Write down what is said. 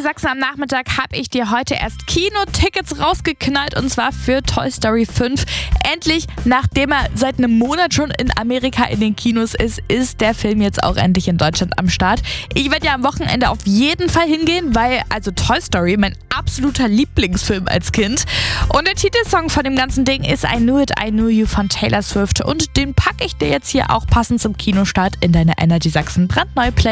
Sachsen am Nachmittag habe ich dir heute erst Kinotickets rausgeknallt und zwar für Toy Story 5. Endlich, nachdem er seit einem Monat schon in Amerika in den Kinos ist der Film jetzt auch endlich in Deutschland am Start. Ich werde ja am Wochenende auf jeden Fall hingehen, weil Toy Story mein absoluter Lieblingsfilm als Kind. Und der Titelsong von dem ganzen Ding ist I Knew It, I Knew You von Taylor Swift und den packe ich dir jetzt hier auch passend zum Kinostart in deine Energy Sachsen brandneue Playlist.